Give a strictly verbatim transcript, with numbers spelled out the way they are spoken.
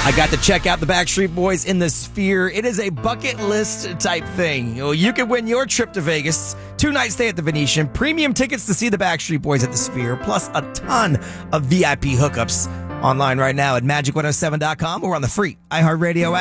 I got to check out the Backstreet Boys in the Sphere. It is a bucket list type thing. You can win your trip to Vegas, two night stay at the Venetian, premium tickets to see the Backstreet Boys at the Sphere, plus a ton of V I P hookups online right now at magic one oh seven dot com or on the free iHeartRadio app.